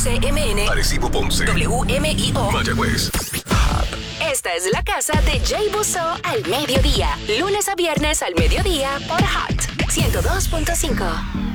Ponce MN, Arecibo Ponce, WMIO, Mayagüez. Esta es la casa de Jay Busso al mediodía, lunes a viernes al mediodía por Hot 102.5.